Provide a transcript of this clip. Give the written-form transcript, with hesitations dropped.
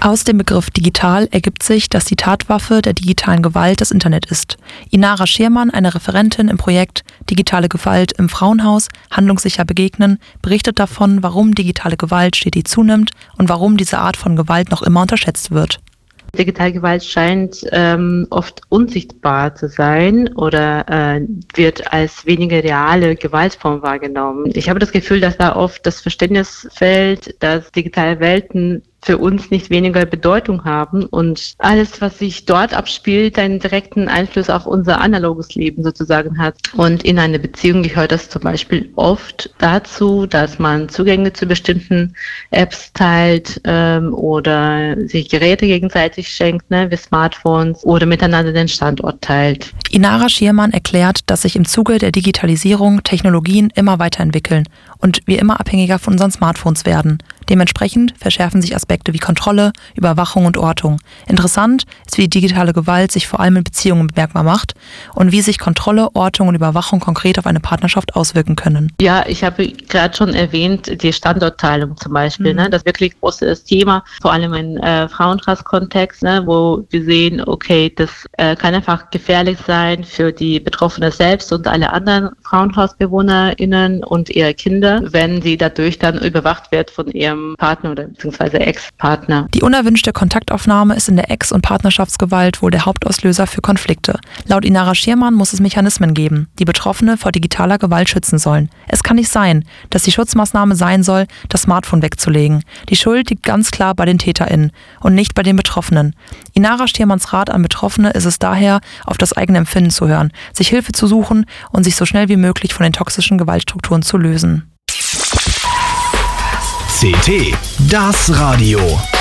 Aus dem Begriff digital ergibt sich, dass die Tatwaffe der digitalen Gewalt das Internet ist. Inara Schirmann, eine Referentin im Projekt Digitale Gewalt im Frauenhaus, handlungssicher begegnen, berichtet davon, warum digitale Gewalt stetig zunimmt und warum diese Art von Gewalt noch immer unterschätzt wird. Digitale Gewalt scheint oft unsichtbar zu sein oder wird als weniger reale Gewaltform wahrgenommen. Ich habe das Gefühl, dass da oft das Verständnis fällt, dass digitale Welten für uns nicht weniger Bedeutung haben und alles, was sich dort abspielt, einen direkten Einfluss auf unser analoges Leben sozusagen hat. Und in einer Beziehung gehört das zum Beispiel oft dazu, dass man Zugänge zu bestimmten Apps teilt oder sich Geräte gegenseitig schenkt, wie Smartphones, oder miteinander den Standort teilt. Inara Schirmann erklärt, dass sich im Zuge der Digitalisierung Technologien immer weiterentwickeln und wir immer abhängiger von unseren Smartphones werden. Dementsprechend verschärfen sich Aspekte wie Kontrolle, Überwachung und Ortung. Interessant ist, wie die digitale Gewalt sich vor allem in Beziehungen bemerkbar macht und wie sich Kontrolle, Ortung und Überwachung konkret auf eine Partnerschaft auswirken können. Ja, ich habe gerade schon erwähnt, die Standortteilung zum Beispiel. Das wirklich großes Thema, vor allem im Frauenhaus-Kontext, wo wir sehen, okay, das kann einfach gefährlich sein für die Betroffene selbst und alle anderen FrauenhausbewohnerInnen und ihre Kinder, wenn sie dadurch dann überwacht wird von ihrem Partner oder beziehungsweise Ex-Partner. Die unerwünschte Kontaktaufnahme ist in der Ex- und Partnerschaftsgewalt wohl der Hauptauslöser für Konflikte. Laut Inara Schirmann muss es Mechanismen geben, die Betroffene vor digitaler Gewalt schützen sollen. Es kann nicht sein, dass die Schutzmaßnahme sein soll, das Smartphone wegzulegen. Die Schuld liegt ganz klar bei den TäterInnen und nicht bei den Betroffenen. Inara Schirmanns Rat an Betroffene ist es daher, auf das eigene Empfinden zu hören, sich Hilfe zu suchen und sich so schnell wie möglich von den toxischen Gewaltstrukturen zu lösen. CT, das Radio.